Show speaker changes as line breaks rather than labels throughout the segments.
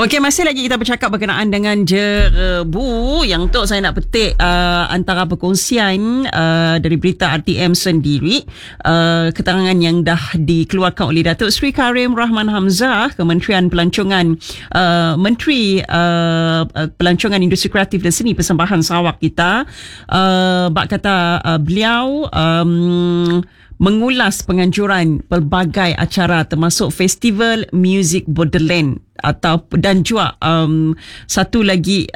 Okey, masih lagi kita bercakap berkenaan dengan jerebu yang tu saya nak petik antara perkongsian dari berita RTM sendiri, keterangan yang dah dikeluarkan oleh Datuk Seri Karim Rahman Hamzah, Kementerian Pelancongan, Menteri Pelancongan Industri Kreatif dan Seni Persembahan Sarawak kita. Bak kata beliau mengulas penganjuran pelbagai acara termasuk Festival Music Borderland dan juga satu lagi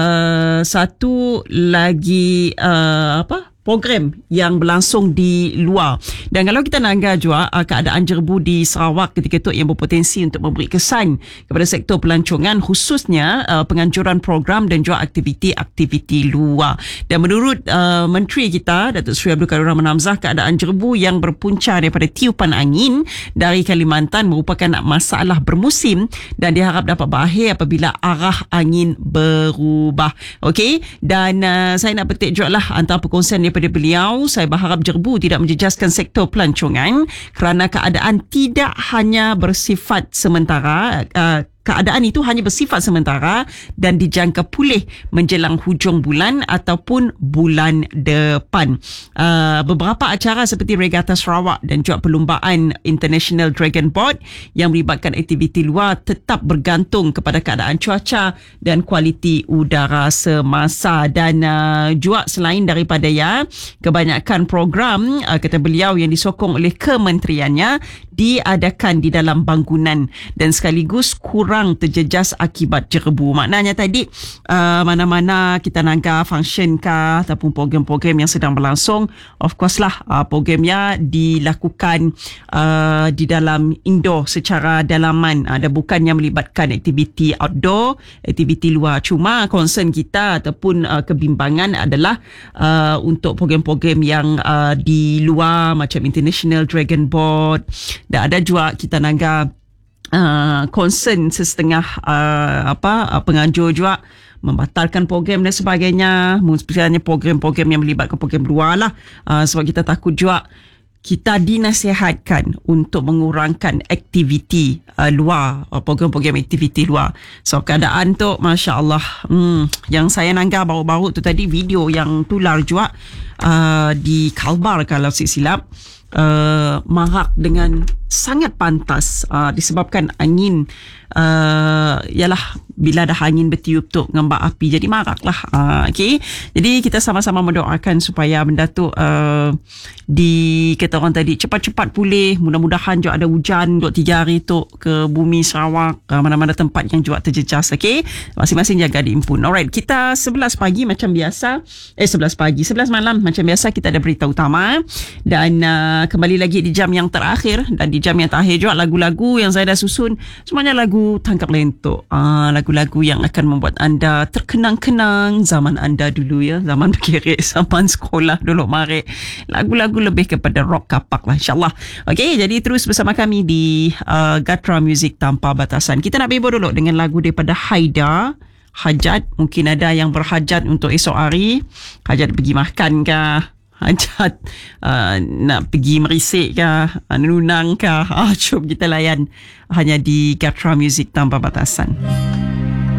program yang berlangsung di luar. Dan kalau kita nangga juga keadaan jerebu di Sarawak ketika itu yang berpotensi untuk memberi kesan kepada sektor pelancongan, khususnya penganjuran program dan juga aktiviti-aktiviti luar. Dan menurut Menteri kita, Datuk Seri Abdul Karim Rahman Hamzah, keadaan jerebu yang berpunca daripada tiupan angin dari Kalimantan merupakan masalah bermusim dan diharap dapat berakhir apabila arah angin berubah. Okey, dan saya nak petik juga lah antara perkongsian daripada beliau. Saya berharap jerebu tidak menjejaskan sektor pelancongan kerana keadaan tidak hanya bersifat sementara. Keadaan itu hanya bersifat sementara dan dijangka pulih menjelang hujung bulan ataupun bulan depan. Beberapa acara seperti Regatta Sarawak dan juga perlumbaan International Dragon Boat yang melibatkan aktiviti luar tetap bergantung kepada keadaan cuaca dan kualiti udara semasa. Dan juga selain daripada kebanyakan program, kata beliau, yang disokong oleh kementeriannya diadakan di dalam bangunan dan sekaligus kurang terjejas akibat jerebu. Maknanya tadi mana-mana kita nangka function kah ataupun program-program yang sedang berlangsung, of course lah programnya dilakukan di dalam indoor secara dalaman dan bukannya melibatkan aktiviti outdoor, aktiviti luar. Cuma concern kita ataupun kebimbangan adalah untuk program-program yang di luar macam International Dragon Boat. Dan ada juga kita nangga concern setengah penganjur juga membatalkan program dan sebagainya, misalnya program-program yang melibatkan program luar lah, sebab kita takut juga kita dinasihatkan untuk mengurangkan aktiviti luar, program-program aktiviti luar. So keadaan tu Masya Allah, yang saya nangga baru-baru tu tadi video yang tular juga di Kalbar kalau silap, marak dengan sangat pantas disebabkan angin, bila dah angin bertiup tu ngembak api jadi marak lah. Okay, jadi kita sama-sama mendoakan supaya benda tu kata orang tadi cepat-cepat pulih. Mudah-mudahan juga ada hujan 2-3 hari tu ke bumi Sarawak, mana-mana tempat yang juga terjejas. Okay, masing-masing jaga diimpun. Alright, kita 11 pagi macam biasa, 11 malam macam biasa kita ada berita utama, dan kembali lagi di jam yang terakhir. Dan di jam yang terakhir juga lagu-lagu yang saya dah susun semuanya lagu tangkap lentok, lagu-lagu yang akan membuat anda terkenang-kenang zaman anda dulu, zaman berkerek, zaman sekolah dulu mari. Lagu-lagu lebih kepada rock kapak lah, insyaAllah. Okay, jadi terus bersama kami di Gatra Music Tanpa Batasan. Kita nak bebel dulu dengan lagu daripada Haida, Hajat. Mungkin ada yang berhajat untuk esok hari, hajat pergi makan kah, hajat nak pergi merisik kah, nunang kah, jom kita layan hanya di Gatra Music Tanpa Batasan.